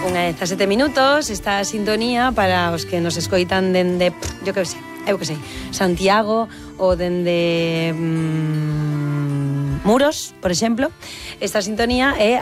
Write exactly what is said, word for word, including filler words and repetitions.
unha e dezasete minutos, esta sintonía para os que nos escoitan dende, yo que sei, eu que sei, Santiago ou dende mmm, Muros, por exemplo. Esta sintonía é